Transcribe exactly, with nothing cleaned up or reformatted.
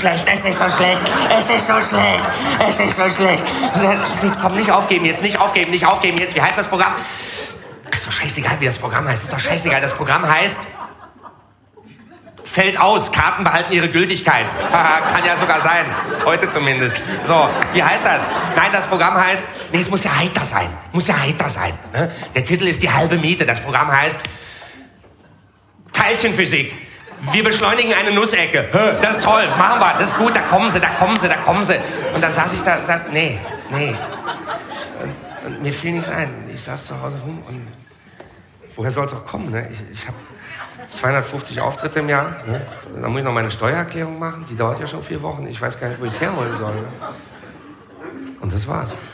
schlecht, es ist so schlecht, es ist so schlecht, es ist so schlecht. Jetzt komm, nicht aufgeben, jetzt nicht aufgeben, nicht aufgeben, jetzt, wie heißt das Programm? Ist doch scheißegal, wie das Programm heißt, ist doch scheißegal, das Programm heißt... Fällt aus, Karten behalten ihre Gültigkeit. Kann ja sogar sein, heute zumindest. So, wie heißt das? Nein, das Programm heißt, nee, es muss ja heiter sein, muss ja heiter sein. Ne? Der Titel ist die halbe Miete, das Programm heißt Teilchenphysik. Wir beschleunigen eine Nussecke. Das ist toll, machen wir, das ist gut, da kommen sie, da kommen sie, da kommen sie. Und dann saß ich da, da nee, nee. Und, und mir fiel nichts ein. Ich saß zu Hause rum und woher soll es auch kommen? Ne? Ich, ich habe zweihundertfünfzig Auftritte im Jahr. Ne? Dann muss ich noch meine Steuererklärung machen. Die dauert ja schon vier Wochen. Ich weiß gar nicht, wo ich es herholen soll. Ne? Und das war's.